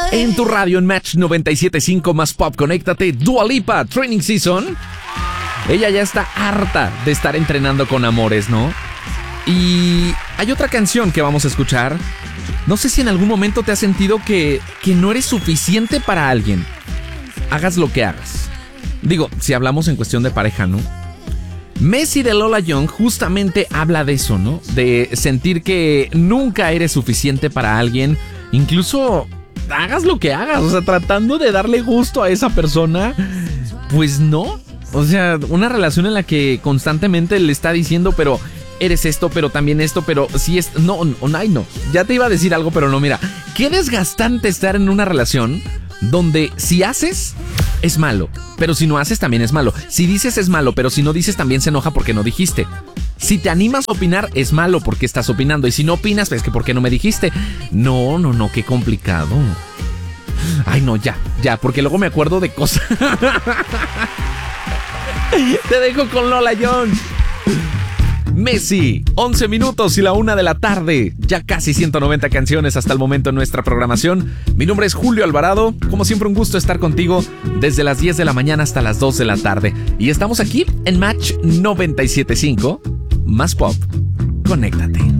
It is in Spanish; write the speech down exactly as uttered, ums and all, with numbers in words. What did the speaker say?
En tu radio en Match noventa y siete punto cinco más Pop, conéctate. Dua Lipa, Training Season. Ella ya está harta de estar entrenando con amores, ¿no? Y hay otra canción que vamos a escuchar. No sé si en algún momento te has sentido que, que no eres suficiente para alguien. Hagas lo que hagas. Digo, si hablamos en cuestión de pareja, ¿no? Messi de Lola Young justamente habla de eso, ¿no? De sentir que nunca eres suficiente para alguien. Incluso hagas lo que hagas, o sea, tratando de darle gusto a esa persona. Pues no. O sea, una relación en la que constantemente le está diciendo, pero eres esto, pero también esto, pero si es... No, no, ay, no. Ya te iba a decir algo, pero no, mira. Qué desgastante estar en una relación donde si haces, es malo, pero si no haces también es malo. Si dices es malo, pero si no dices también se enoja porque no dijiste. Si te animas a opinar, es malo porque estás opinando. Y si no opinas, es que ¿por qué no me dijiste? No, no, no, qué complicado. Ay, no, ya, ya, porque luego me acuerdo de cosas. Te dejo con Lola Young. Messi, once minutos y la una de la tarde. Ya casi ciento noventa canciones hasta el momento en nuestra programación. Mi nombre es Julio Alvarado. Como siempre, un gusto estar contigo desde las diez de la mañana hasta las dos de la tarde. Y estamos aquí en Match noventa y siete punto cinco. Más Pop. Conéctate.